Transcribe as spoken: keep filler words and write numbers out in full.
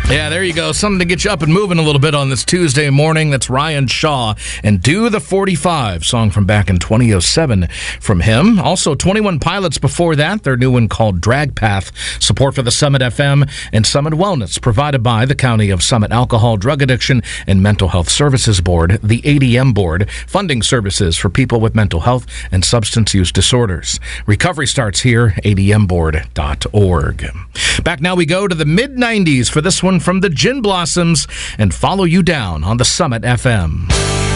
Yeah, there you go. Something to get you up and moving a little bit on this Tuesday morning. That's Ryan Shaw and Do the forty-five, song from back in twenty oh seven from him. Also, twenty-one Pilots before that, their new one called Drag Path. Support for the Summit F M and Summit Wellness provided by the County of Summit Alcohol, Drug Addiction, and Mental Health Services Board, the A D M Board, funding services for people with mental health and substance use disorders. Recovery starts here, A D M board dot org. Back now we go to the mid nineties for this one from the Gin Blossoms and Follow You Down on the Summit F M.